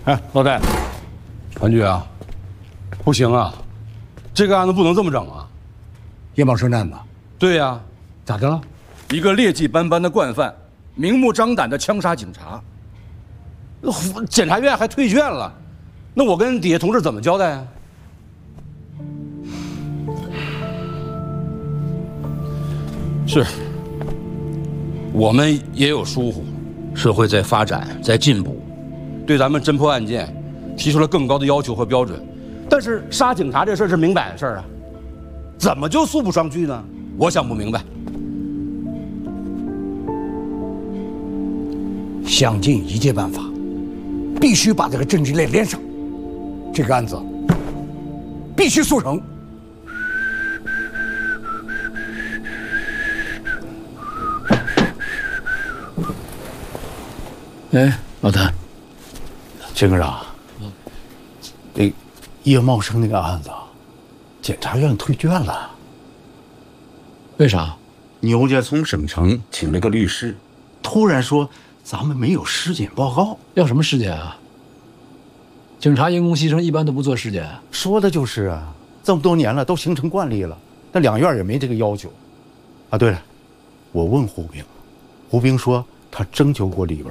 哎，老戴，团局啊，不行啊，这个案子不能这么整啊。 叶茂生案子， 对呀， 咋的了？ 一个劣迹斑斑的惯犯，明目张胆的枪杀警察，检察院还退卷了，那我跟底下同志怎么交代啊？是，我们也有疏忽，社会在发展，在进步，对咱们侦破案件提出了更高的要求和标准。但是杀警察这事儿是明摆的事儿啊，怎么就速不双续呢？我想不明白。 想尽一切办法，必须把这个政治链连上，这个案子必须速成。 哎，老谭， 金哥啊，那叶茂生那个案子，检察院退卷了。 为啥？ 牛家从省城请了个律师，突然说咱们没有尸检报告。 要什么尸检啊？警察因公牺牲一般都不做尸检。 说的就是啊，这么多年了都形成惯例了，但两院也没这个要求。啊，对了，我问胡兵，胡兵说他征求过里边